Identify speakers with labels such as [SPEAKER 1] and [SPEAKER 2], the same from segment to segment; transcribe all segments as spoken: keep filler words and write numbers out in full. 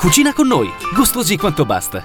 [SPEAKER 1] Cucina con noi, gustosi quanto basta.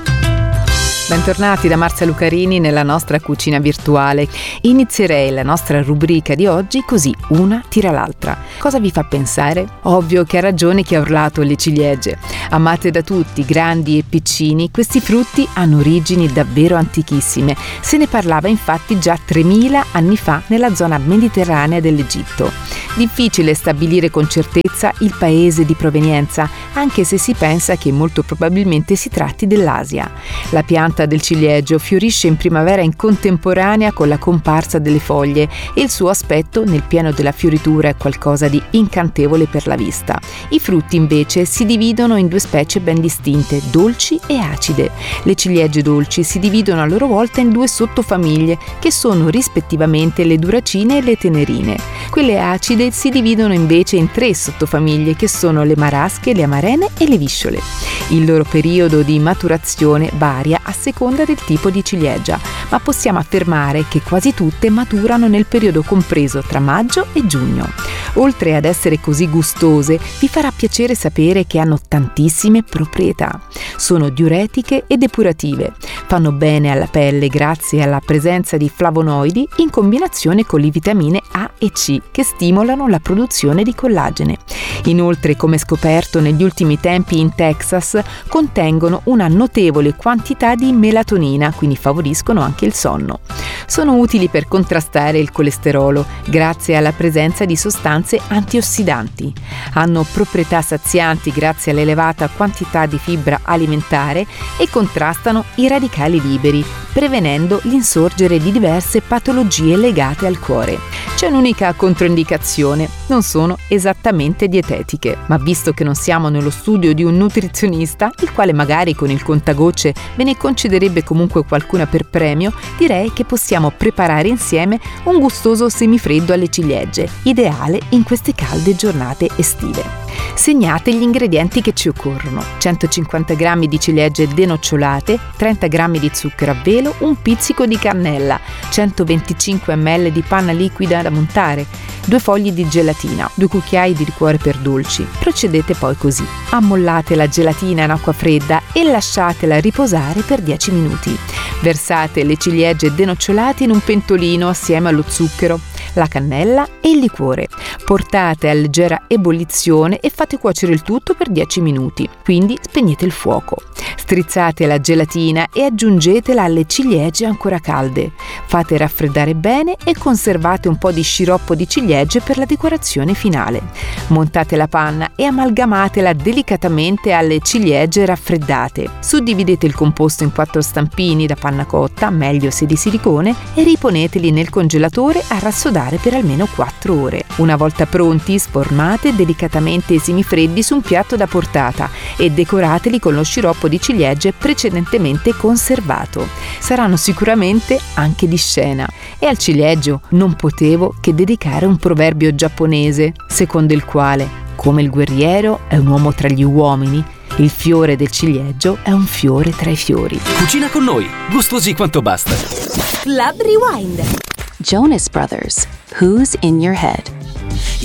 [SPEAKER 2] Bentornati da Marzia Lucarini nella nostra cucina virtuale. Inizierei la nostra rubrica di oggi così, una tira l'altra. Cosa vi fa pensare? Ovvio che ha ragione chi ha urlato le ciliegie. Amate da tutti, grandi e piccini, questi frutti hanno origini davvero antichissime. Se ne parlava infatti già tremila anni fa nella zona mediterranea dell'Egitto. Difficile stabilire con certezza il paese di provenienza, anche se si pensa che molto probabilmente si tratti dell'Asia. La pianta del ciliegio fiorisce in primavera in contemporanea con la comparsa delle foglie e il suo aspetto nel pieno della fioritura è qualcosa di incantevole per la vista. I frutti invece si dividono in due specie ben distinte, dolci e acide. Le ciliegie dolci si dividono a loro volta in due sottofamiglie che sono rispettivamente le duracine e le tenerine. Quelle acide si dividono invece in tre sottofamiglie che sono le marasche, le amarene e le visciole. Il loro periodo di maturazione varia a seconda del tipo di ciliegia, ma possiamo affermare che quasi tutte maturano nel periodo compreso tra maggio e giugno. Oltre ad essere così gustose, vi farà piacere sapere che hanno tantissime proprietà. Sono diuretiche e depurative. Fanno bene alla pelle grazie alla presenza di flavonoidi in combinazione con le vitamine A e C che stimolano la produzione di collagene. Inoltre, come scoperto negli ultimi tempi in Texas, contengono una notevole quantità di melatonina, quindi favoriscono anche il sonno. Sono utili per contrastare il colesterolo grazie alla presenza di sostanze antiossidanti. Hanno proprietà sazianti grazie all'elevata quantità di fibra alimentare e contrastano i radicali liberi, prevenendo l'insorgere di diverse patologie legate al cuore. C'è un'unica controindicazione: non sono esattamente dietetiche, ma visto che non siamo nello studio di un nutrizionista, il quale magari con il contagocce ve ne concederebbe comunque qualcuna per premio, direi che possiamo preparare insieme un gustoso semifreddo alle ciliegie, ideale in queste calde giornate estive. Segnate gli ingredienti che ci occorrono: centocinquanta grammi di ciliegie denocciolate, trenta grammi di zucchero a velo, un pizzico di cannella, centoventicinque millilitri di panna liquida da montare, due fogli di gelatina, due cucchiai di liquore per dolci. Procedete poi così: ammollate la gelatina in acqua fredda e lasciatela riposare per dieci minuti. Versate le ciliegie denocciolate in un pentolino assieme allo zucchero, la cannella e il liquore. Portate a leggera ebollizione e fate cuocere il tutto per dieci minuti, quindi spegnete il fuoco. Strizzate la gelatina e aggiungetela alle ciliegie ancora calde. Fate raffreddare bene e conservate un po' di sciroppo di ciliegie per la decorazione finale. Montate la panna e amalgamatela delicatamente alle ciliegie raffreddate. Suddividete il composto in quattro stampini da panna cotta, meglio se di silicone, e riponeteli nel congelatore a rassodare per almeno quattro ore. Una volta pronti, sformate delicatamente i semifreddi su un piatto da portata e decorateli con lo sciroppo di ciliegie precedentemente conservato. Saranno sicuramente anche di scena. E al ciliegio non potevo che dedicare un proverbio giapponese, secondo il quale, come il guerriero è un uomo tra gli uomini, il fiore del ciliegio è un fiore tra i fiori.
[SPEAKER 1] Cucina con noi, gustosi quanto basta.
[SPEAKER 3] Club Rewind.
[SPEAKER 4] Jonas Brothers, Who's in Your Head?